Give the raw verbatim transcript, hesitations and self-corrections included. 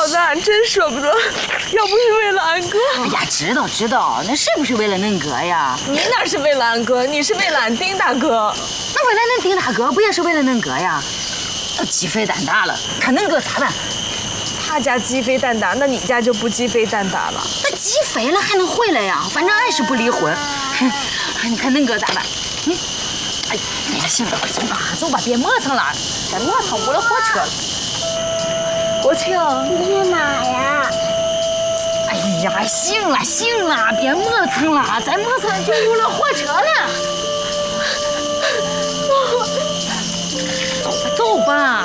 嫂子，俺真舍不得，要不是为了俺哥。 哎呀，知道知道，那是不是为了恁哥呀？ 你哪是为了俺哥，你是为了俺丁大哥。 那为了恁丁大哥，不也是为了恁哥呀？都鸡飞蛋打了，看恁哥咋办？ 他家鸡飞蛋打，那你家就不鸡飞蛋打了？ 那鸡飞了还能回来呀？反正俺是不离婚。哼，你看恁哥咋办？嗯，哎，哎呀，行了，走吧，走吧，别磨蹭了，再磨蹭误了火车了。 国庆， 你去哪呀？ 哎呀，行了行了，别磨蹭了，再磨蹭就误了火车了。走吧走吧。